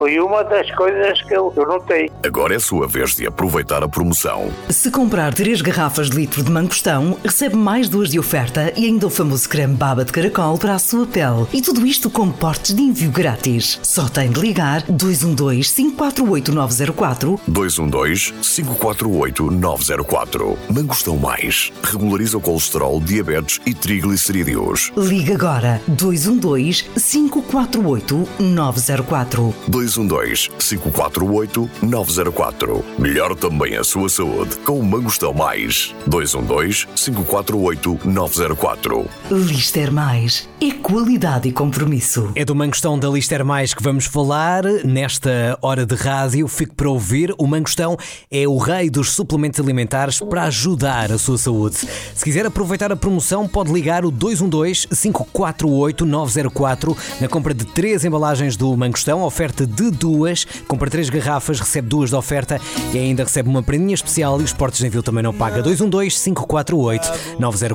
Foi uma das coisas que eu notei. Agora é sua vez de aproveitar a promoção. Se comprar 3 garrafas de litro de mangostão, recebe mais 2 de oferta e ainda o famoso creme baba de caracol para a sua pele. E tudo isto com portes de envio grátis. Só tem de ligar 212-548-904. 212-548-904. Mangostão Mais. Regulariza o colesterol, diabetes e triglicerídeos. Liga agora 212-548-904. 212-548-904. Melhor também a sua saúde com o Mangostão Mais. 212-548-904. Lister Mais. É qualidade e compromisso. É do Mangostão da Lister Mais que vamos falar nesta hora de rádio. Fique para ouvir. O Mangostão é o rei dos suplementos alimentares para ajudar a sua saúde. Se quiser aproveitar a promoção, pode ligar o 212-548-904 na compra de 3 embalagens do Mangostão. Oferta de 2. Compra 3 garrafas, recebe 2 de oferta e ainda recebe uma prendinha especial e os portos de envio também não paga. 212-548-904.